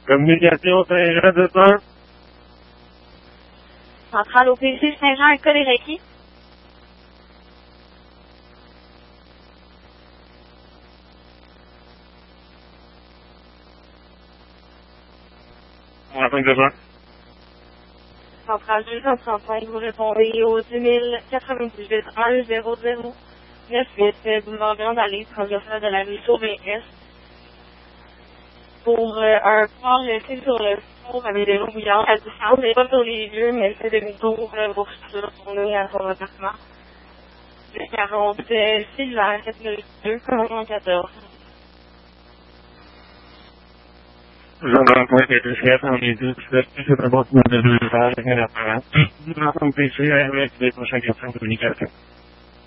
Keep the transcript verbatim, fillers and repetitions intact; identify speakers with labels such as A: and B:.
A: Communication Saint-Jean de un.
B: Centrale O P C Saint-Jean, école et Reiki.
A: On a cinq de un.
B: Centrale deux cent trente-cinq, vous répondez au deux mille quatre-vingt-dix-huit un zéro zéro neuf huit, boulevard Grande Allée, transversale de la rue Sauvé-Est. Pour euh, un port laissé sur le four avec des eaux bouillantes à distance, mais pas sur les lieux, mais c'est demi-tour euh, pour se retourner à son appartement. Le quarante Sylvain, sept mille deux, quatre-vingt-quatorze.
A: Gendarme point été chef en les deux, c'est un bâtiment de deux heures, rien d'apparent. Nous avons P C avec les prochaines questions de communication.